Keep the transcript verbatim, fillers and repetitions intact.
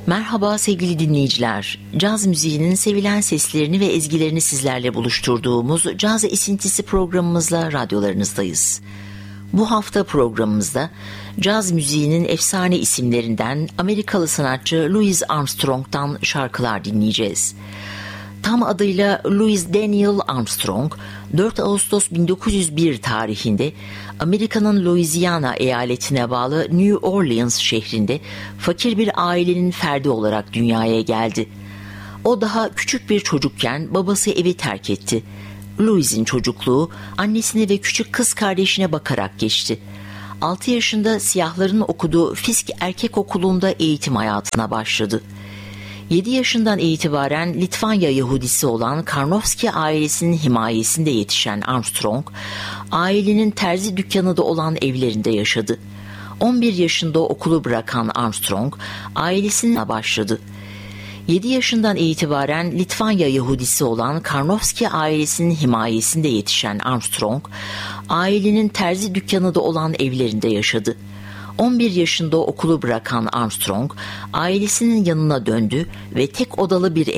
Merhaba sevgili dinleyiciler. Caz müziğinin sevilen seslerini ve ezgilerini sizlerle buluşturduğumuz Caz Esintisi programımızla radyolarınızdayız. Bu hafta programımızda caz müziğinin efsane isimlerinden Amerikalı sanatçı Louis Armstrong'dan şarkılar dinleyeceğiz. Tam adıyla Louis Daniel Armstrong, dört Ağustos bin dokuz yüz bir tarihinde Amerika'nın Louisiana eyaletine bağlı New Orleans şehrinde fakir bir ailenin ferdi olarak dünyaya geldi. O daha küçük bir çocukken babası evi terk etti. Louis'in çocukluğu annesine ve küçük kız kardeşine bakarak geçti. altı yaşında siyahların okuduğu Fisk Erkek Okulu'nda eğitim hayatına başladı. yedi yaşından itibaren Litvanya Yahudisi olan Karnofsky ailesinin himayesinde yetişen Armstrong, ailenin terzi dükkanı da olan evlerinde yaşadı. on bir yaşında okulu bırakan Armstrong, ailesine başladı. yedi yaşından itibaren Litvanya Yahudisi olan Karnofsky ailesinin himayesinde yetişen Armstrong, ailenin terzi dükkanı da olan evlerinde yaşadı. on bir yaşında okulu bırakan Armstrong, ailesinin yanına döndü ve tek odalı bir